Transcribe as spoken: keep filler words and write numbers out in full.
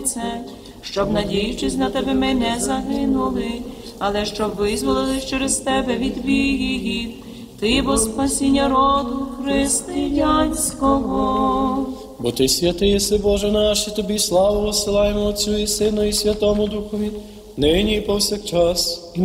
лице, щоб, надіючись на тебе, ми не загинули, але щоб визволили через тебе від бігів. Ти, бо спасіння роду християнського. Бо ти святий єси, Боже наш, і тобі славу посилаємо Отцю і Сину і Святому Духові, нині і повсякчас, і на